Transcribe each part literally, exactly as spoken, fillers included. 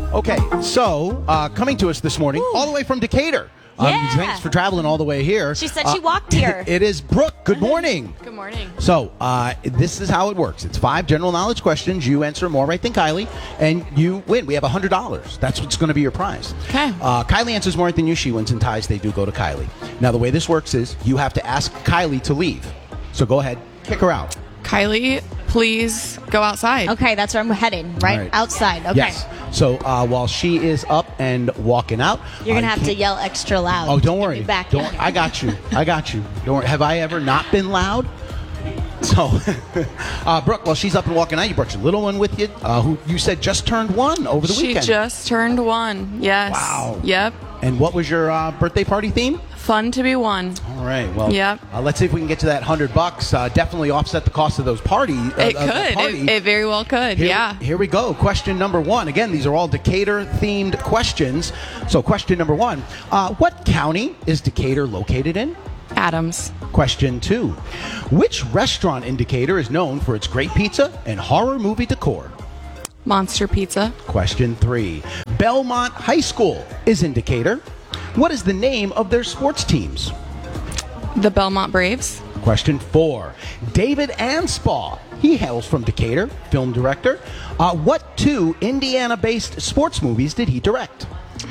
Okay, so uh, coming to us this morning, Ooh. all the way from Decatur. Um, yeah. Thanks for traveling all the way here. She said uh, she walked here. It is Brooke. Good morning. Good morning. So uh, this is how it works. It's five general knowledge questions. You answer more right than Kylie, and you win. We have one hundred dollars. That's what's going to be your prize. Okay. Uh, Kylie answers more right than you. She wins, and ties, they do go to Kylie. Now, the way this works is you have to ask Kylie to leave. So go ahead. Kick her out. Kylie, please go outside. Okay, that's where I'm heading, right? right. Outside. Okay. Yes. So uh, while she is up and walking out, you're gonna uh, have to yell extra loud. Oh, don't worry. Back Don't. I got you. I got you. Don't worry. Have I ever not been loud? So, uh, Brooke, while she's up and walking out, you brought your little one with you, uh, who you said just turned one over the she weekend. She just turned one. Yes. Wow. Yep. And what was your uh, birthday party theme? Fun to be one. All right. Well, yep. uh, let's see if we can get to that hundred bucks. Uh, definitely offset the cost of those parties. Uh, it could. party. It, it very well could. Here, yeah. Here we go. Question number one. Again, these are all Decatur-themed questions. So, question number one: uh, what county is Decatur located in? Adams. Question two: which restaurant in Decatur is known for its great pizza and horror movie decor? Monster Pizza. Question three: Belmont High School is in Decatur. What is the name of their sports teams? The Belmont Braves. Question four: David Anspaugh. He hails from Decatur, film director. Uh, what two Indiana-based sports movies did he direct?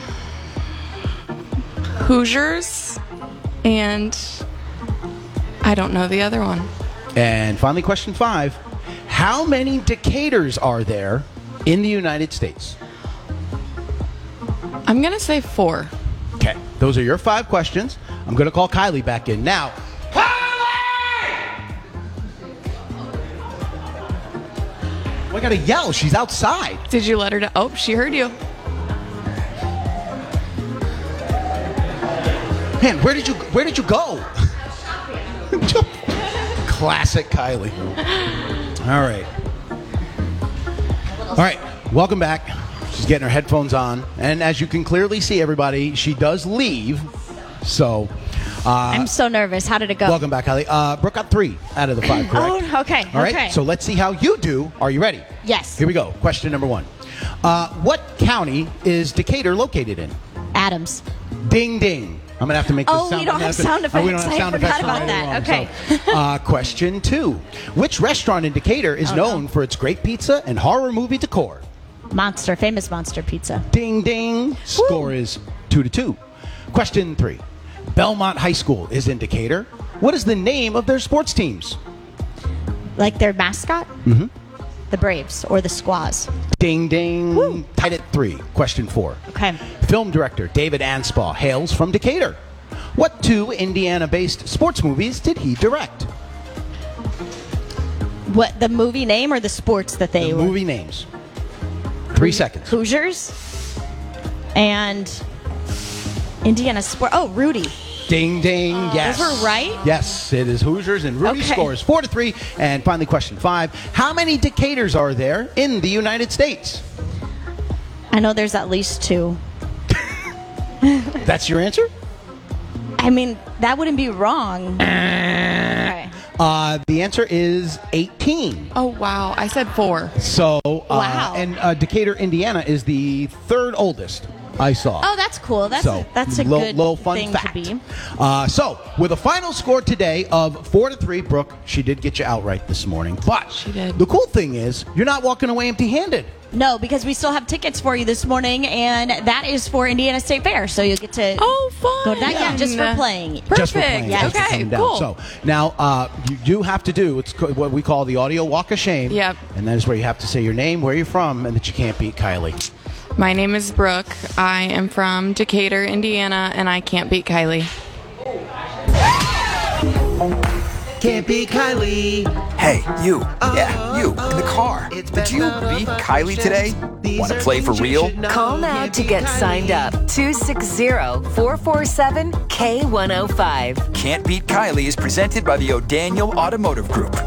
Hoosiers and I don't know the other one. And finally, question five: how many Decaturs are there in the United States? I'm going to say four. Okay, those are your five questions. I'm going to call Kylie back in now. Kylie! Oh, I got to yell. She's outside. Did you let her know? Oh, she heard you. Man, where did you where did you go? Classic Kylie. All right. All right. Welcome back. She's getting her headphones on, and as you can clearly see, everybody, she does leave. So, uh, I'm so nervous. How did it go? Welcome back, Kylie. Uh, Brooke got three out of the five, correct? Oh, okay. All right. Okay. So let's see how you do. Are you ready? Yes. Here we go. Question number one. Uh, what county is Decatur located in? Adams. Ding ding. I'm gonna have to make this oh, sound. we don't have sound effects. Oh, we don't have sound I effects. forgot about that. Okay. So, uh, question two: which restaurant in Decatur is oh, known no. for its great pizza and horror movie decor? Monster, famous Monster Pizza. Ding ding. Score Woo. is two to two. Question three: Belmont High School is in Decatur. What is the name of their sports teams? Like their mascot? Mm-hmm. The Braves or the Squaws. Ding ding. Woo. Tied at three. Question four. Okay. Film director David Anspaugh hails from Decatur. What two Indiana-based sports movies did he direct? What, the movie name or the sports that they The were? movie names. Three seconds. Hoosiers and Indiana Sport. Oh, Rudy. Ding ding. Yes. Those were right? Yes, it is Hoosiers, and Rudy Okay. scores four to three. And finally, question five: how many Decaturs are there in the United States? I know there's at least two. That's your answer? I mean, that wouldn't be wrong. Okay. Uh, the answer is eighteen. Oh, wow. I said four. So, uh, Wow. and uh, Decatur, Indiana, is the third oldest I saw. Oh, that's cool. That's So, a, that's a little, good little fun thing fact. to be. Uh, so, with a final score today of four to three, Brooke, she did get you outright this morning. But She did. the cool thing is, you're not walking away empty-handed. No, because we still have tickets for you this morning, and that is for Indiana State Fair. So you get to Oh, fun. go to that. Yeah, just for playing. Perfect. Just for playing, Yes. just for Okay, coming down. cool. So now uh, you do have to do it's co- what we call the audio walk of shame. Yep. And that is where you have to say your name, where you're from, and that you can't beat Kylie. My name is Brooke. I am from Decatur, Indiana, and I can't beat Kylie. Can't beat Kylie. Hey, you. Yeah, you. In the car. Did you beat Kylie today? Want to play for real? Call now to get signed up. two six zero, four four seven, K one oh five. Can't Beat Kylie is presented by the O'Daniel Automotive Group.